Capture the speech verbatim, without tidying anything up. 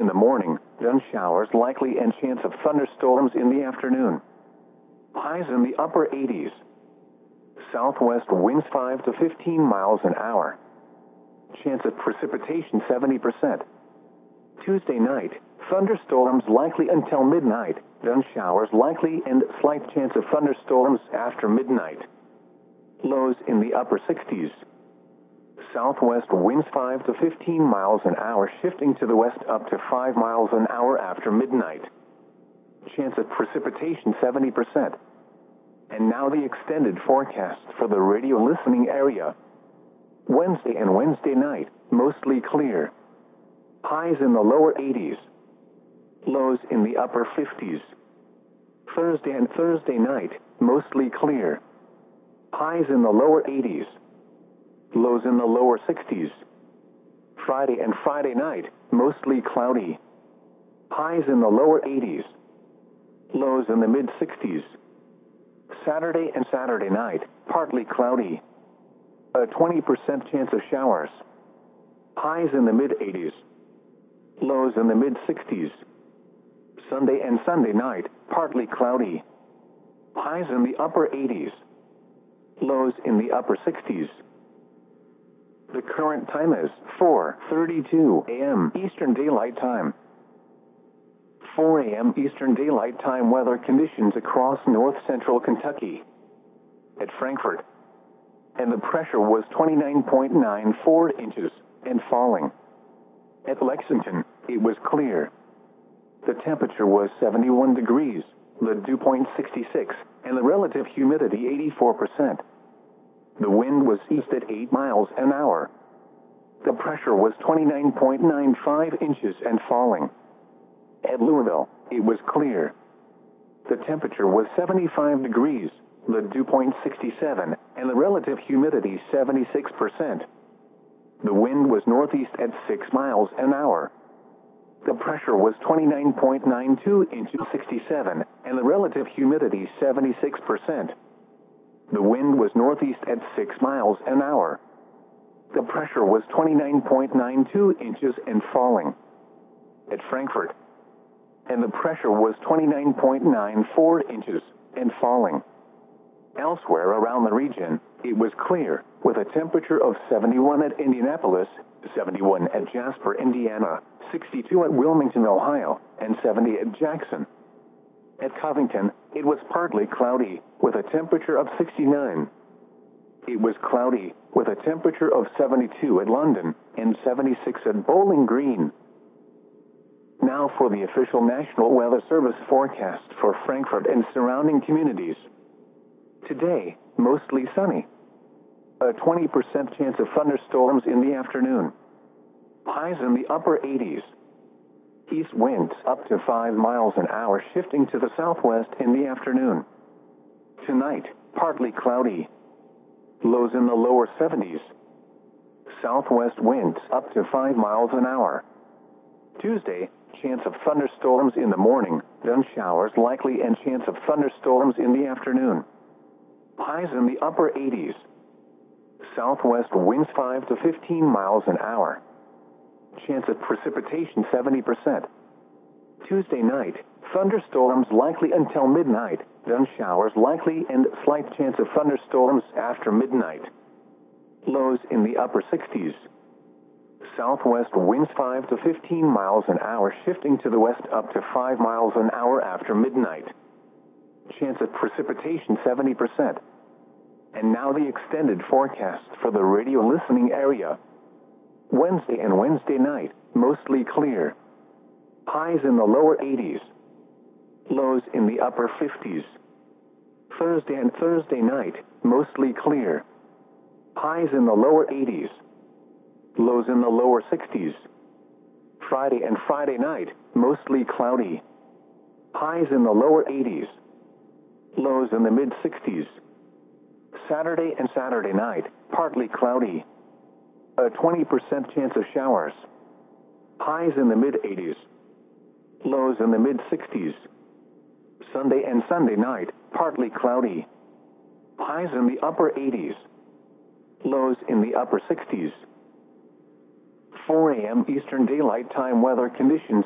in the morning, then showers likely and chance of thunderstorms in the afternoon. Highs in the upper eighties. Southwest winds five to fifteen miles an hour. Chance of precipitation seventy percent. Tuesday night, thunderstorms likely until midnight, then showers likely and slight chance of thunderstorms after midnight. Lows in the upper sixties. Southwest winds five to fifteen miles an hour, shifting to the west up to five miles an hour after midnight. Chance of precipitation seventy percent. And now the extended forecast for the radio listening area. Wednesday and Wednesday night, mostly clear. Highs in the lower eighties. Lows in the upper fifties. Thursday and Thursday night, mostly clear. Highs in the lower eighties. Lows in the lower sixties. Friday and Friday night, mostly cloudy. Highs in the lower eighties. Lows in the mid sixties. Saturday and Saturday night, partly cloudy. A twenty percent chance of showers. Highs in the mid eighties. Lows in the mid sixties. Sunday and Sunday night, partly cloudy. Highs in the upper eighties. Lows in the upper sixties. The current time is four thirty-two a m Eastern Daylight Time. four a m Eastern Daylight Time weather conditions across north central Kentucky. At Frankfort. And the pressure was twenty-nine point nine four inches and falling. At Lexington, it was clear. The temperature was seventy-one degrees, the dew point sixty-six, and the relative humidity eighty-four percent. The wind was east at eight miles an hour. The pressure was twenty-nine point nine five inches and falling. At Louisville, it was clear. The temperature was seventy-five degrees, the dew point sixty-seven, and the relative humidity seventy-six percent. The wind was northeast at six miles an hour. The pressure was twenty-nine point nine two inches sixty-seven, and the relative humidity seventy-six percent. The wind was northeast at six miles an hour. The pressure was twenty-nine point nine two inches and falling. At Frankfort. And the pressure was twenty-nine point nine four inches and falling. Elsewhere around the region, it was clear, with a temperature of seventy-one at Indianapolis, seventy-one at Jasper, Indiana, sixty-two at Wilmington, Ohio, and seventy at Jackson. At Covington, it was partly cloudy, with a temperature of sixty-nine. It was cloudy, with a temperature of seventy-two at London, and seventy-six at Bowling Green. Now for the official National Weather Service forecast for Frankfort and surrounding communities. Today, mostly sunny. A twenty percent chance of thunderstorms in the afternoon. Highs in the upper eighties. East winds up to five miles an hour, shifting to the southwest in the afternoon. Tonight, partly cloudy. Lows in the lower seventies. Southwest winds up to five miles an hour. Tuesday, chance of thunderstorms in the morning, then showers likely and chance of thunderstorms in the afternoon. Highs in the upper eighties. Southwest winds five to fifteen miles an hour. Chance of precipitation seventy percent. Tuesday night, thunderstorms likely until midnight, then showers likely and slight chance of thunderstorms after midnight. Lows in the upper sixties. Southwest winds five to fifteen miles an hour, shifting to the west up to five miles an hour after midnight. Chance of precipitation seventy percent. And now the extended forecast for the radio listening area. Wednesday and Wednesday night, mostly clear. Highs in the lower eighties. Lows in the upper fifties. Thursday and Thursday night, mostly clear. Highs in the lower eighties. Lows in the lower sixties. Friday and Friday night, mostly cloudy. Highs in the lower eighties. Lows in the mid sixties. Saturday and Saturday night, partly cloudy. A twenty percent chance of showers. Highs in the mid eighties. Lows in the mid sixties. Sunday and Sunday night, partly cloudy. Highs in the upper eighties. Lows in the upper sixties. four a m Eastern Daylight Time weather conditions